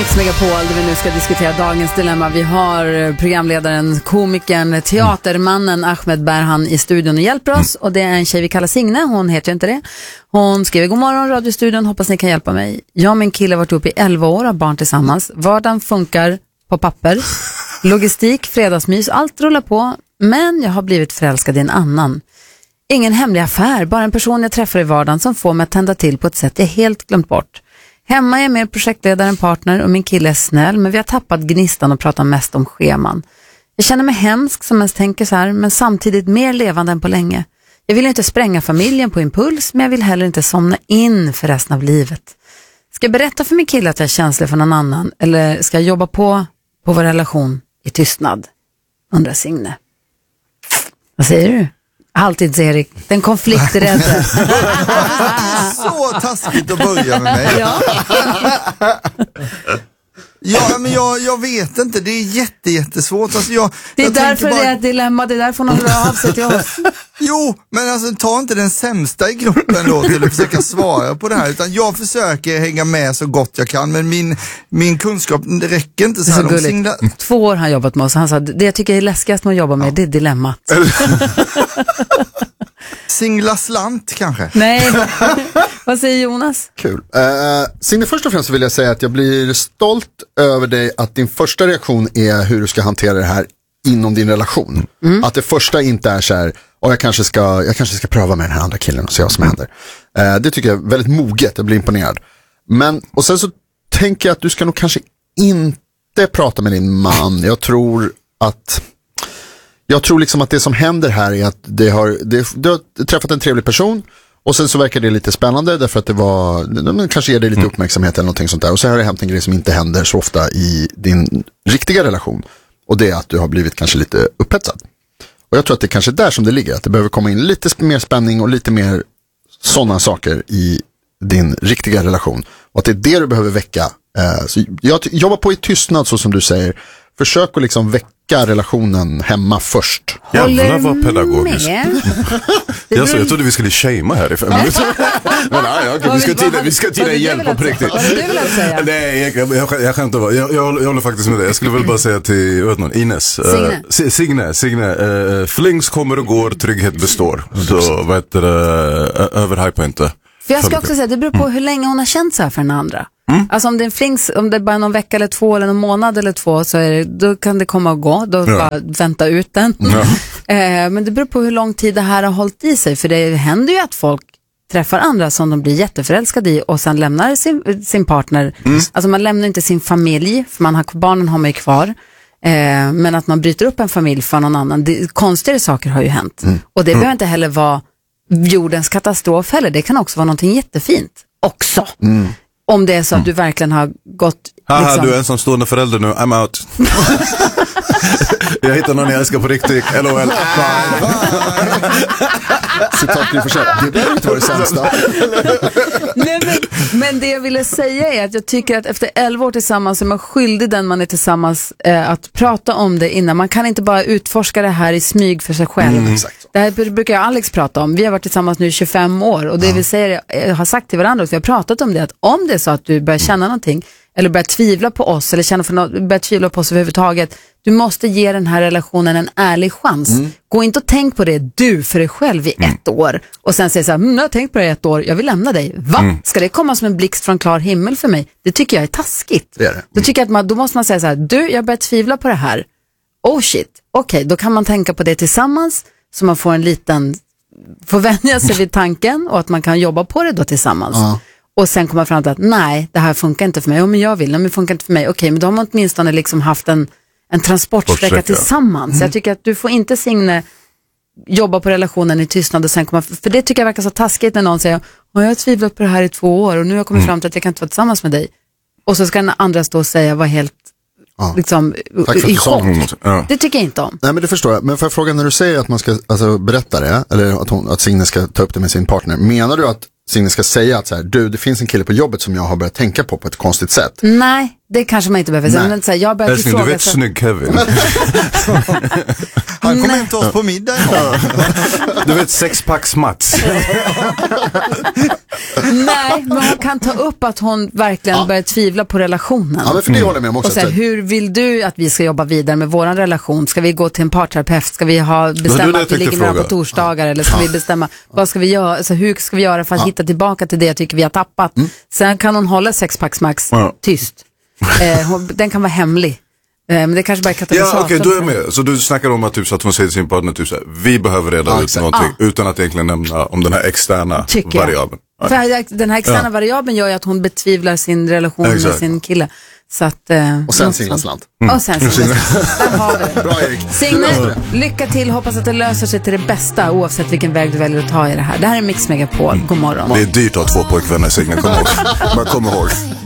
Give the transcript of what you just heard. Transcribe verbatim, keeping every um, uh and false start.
Mix Megapol där vi nu ska diskutera dagens dilemma. Vi har programledaren, komikern, teatermannen Ahmed Berhan i studion och hjälper oss. Och det är en tjej vi kallar Signe, hon heter inte det. Hon skriver: god morgon radiostudion, hoppas ni kan hjälpa mig. Jag och min kille har varit uppe i elva år, har barn tillsammans. Vardagen funkar på papper. Logistik, fredagsmys, allt rullar på. Men jag har blivit förälskad i en annan. Ingen hemlig affär, bara en person jag träffar i vardagen som får mig att tända till på ett sätt jag helt glömt bort. Hemma är jag mer projektledare än partner och min kille är snäll, men vi har tappat gnistan och pratar mest om scheman. Jag känner mig hemsk som ens tänker så här, men samtidigt mer levande än på länge. Jag vill inte spränga familjen på impuls, men jag vill heller inte somna in för resten av livet. Ska jag berätta för min kille att jag är känslig för någon annan, eller ska jag jobba på på vår relation i tystnad? Undrar Signe. Vad säger du? Alltid, Erik. Den konflikträdda. Så taskigt att börja med mig. Ja. Ja, men jag, jag vet inte. Det är jätte, jättesvårt. Alltså jag, det är jag därför bara... det är ett dilemma. Det är därför hon drar av sig till oss. Jo, men alltså ta inte den sämsta i gruppen då till att försöka svara på det här. Utan jag försöker hänga med så gott jag kan. Men min, min kunskap, det räcker inte så här. Så singla... Två år har han jobbat med oss. Han sa, det jag tycker är läskigast med att jobba med, ja. Det är dilemmat. Singla slant kanske? Nej, vad säger Jonas? Kul. Uh, Signe, först och främst vill jag säga att jag blir stolt över dig att din första reaktion är hur du ska hantera det här inom din relation. Mm. Att det första inte är så här, och jag kanske ska, jag kanske ska pröva med den här andra killen och se vad som händer. Uh, det tycker jag är väldigt moget, jag blir imponerad. Men, och sen så tänker jag att du ska nog kanske inte prata med din man. Jag tror att Jag tror liksom att det som händer här är att det har, det, du har träffat en trevlig person och sen så verkar det lite spännande därför att det var, det kanske ger dig lite uppmärksamhet eller någonting sånt där. Och så har det hänt en grej som inte händer så ofta i din riktiga relation. Och det är att du har blivit kanske lite upphetsad. Och jag tror att det är kanske där som det ligger. Att det behöver komma in lite mer spänning och lite mer sådana saker i din riktiga relation. Och att det är det du behöver väcka. Så jag jobbar på i tystnad så som du säger. Försök att liksom väcka relationen hemma först. Jävlar vad pedagogiskt. jag, så, jag trodde vi skulle shamea här i fem minuter. Men nej, okay, vi ska tida, vi ska tida igen på riktigt. Vad du vill säga? Nej, jag, jag, jag, jag skämtar bara. Jag, jag, jag håller faktiskt med dig. Jag skulle väl bara säga till vet någon, Ines. Signe. Uh, Signe, Signe. Uh, flings kommer och går, trygghet består. Så vad heter det, uh, överhypa inte. För jag ska också säga, det beror på hur länge hon har känt så här för den andra. Mm. Alltså om det är en flings, om det är bara någon vecka eller två eller någon månad eller två så är det, då kan det komma och gå, då ja. Bara vänta ut den. Ja. eh, men det beror på hur lång tid det här har hållit i sig, för det händer ju att folk träffar andra som de blir jätteförälskade i och sen lämnar sin, sin partner. Mm. Alltså man lämnar inte sin familj, för man har, barnen har man ju kvar. Eh, men att man bryter upp en familj för någon annan, det, konstigare saker har ju hänt. Mm. Och det mm. behöver inte heller vara jordens katastrof heller, det kan också vara någonting jättefint också. Mm. Om det är så att du verkligen har gått... Haha, liksom... du är ensamstående förälder nu. I'm out. Jag hittar någon jag älskar på riktigt. L O L. Citat blir försökt. Det behöver inte vara det sämsta. Nej, men, men det jag ville säga är att jag tycker att efter elva år tillsammans är man skyldig den man är tillsammans eh, att prata om det innan. Man kan inte bara utforska det här i smyg för sig själv. Mm, det här brukar jag och Alex prata om. Vi har varit tillsammans nu i tjugofem år och det ja. vi säger, jag har sagt till varandra och vi har pratat om det, att om det är så att du börjar känna någonting eller börjar tvivla på oss eller känna för något, börjar tvivla på oss överhuvudtaget, du måste ge den här relationen en ärlig chans. Mm. Gå inte och tänk på det du för dig själv i mm. ett år och sen säga så här, mm, jag har tänkt på det i ett år, jag vill lämna dig. Va? Mm. Ska det komma som en blixt från klar himmel för mig? Det tycker jag är taskigt. Det är det. Mm. Då tycker jag att man, då måste man säga så här, du, jag börjar tvivla på det här. Oh shit, okej, okay, då kan man tänka på det tillsammans så man får en liten, får vänja sig vid tanken och att man kan jobba på det då tillsammans. Uh. Och sen komma fram till att nej, det här funkar inte för mig. Ja, men jag vill, men det funkar inte för mig. Okej, men då har man åtminstone liksom haft en, en transportsträcka tillsammans. Mm. Jag tycker att du får inte, Signe, jobba på relationen i tystnad och sen komma, för det tycker jag verkar så taskigt när någon säger, jag har tvivlat på det här i två år och nu har jag kommit mm. fram till att jag kan inte vara tillsammans med dig. Och så ska den andra stå och säga, var helt ja. liksom i chock. Ja. Det tycker jag inte om. Nej, men det förstår jag. Men för jag fråga, när du säger att man ska alltså, berätta det, eller att, hon, att Signe ska ta upp det med sin partner, menar du att Signe ska säga att så här, du, det finns en kille på jobbet som jag har börjat tänka på på ett konstigt sätt? Nej, det kanske man inte behöver säga. Men så här, jag börjar Älskling, du fråga, vet så... snygg Kevin. Han kommer inte oss på middag. Du vet sexpacks Mats. Nej, men hon kan ta upp att hon verkligen ja. börjar tvivla på relationen. Ja, men för det håller jag med om också. Och så här, hur vill du att vi ska jobba vidare med våran relation? Ska vi gå till en parterapeut? Ska vi ha, bestämma att vi ligger med på torsdagar? Ja. Eller ska ja. vi bestämma, vad ska vi göra? Alltså, hur ska vi göra för att ja. hitta tillbaka till det jag tycker vi har tappat? Mm. Sen kan hon hålla sexpacks Max ja. tyst. Eh, hon, den kan vara hemlig. Men det kanske bara är katalysator. Ja, okej, okay, då är jag med. Så du snackar om att, typ, så att hon säger till sin partner typ så här, vi behöver reda ja, ut exakt. någonting ja. utan att egentligen nämna om den här externa Tycker variabeln. Ja. För den här externa ja. variabeln gör ju att hon betvivlar sin relation exakt. med sin kille. Så att, eh, och sen Singlasland. Mm. Och sen Singlasland. Där har vi det. Bra, Erik. Signe, lycka till. Hoppas att det löser sig till det bästa oavsett vilken väg du väljer att ta i det här. Det här är Mix Megapol. God morgon. Det är dyrt att ha två pojkvänner, Signe. Kom ihåg. Bara kom ihåg.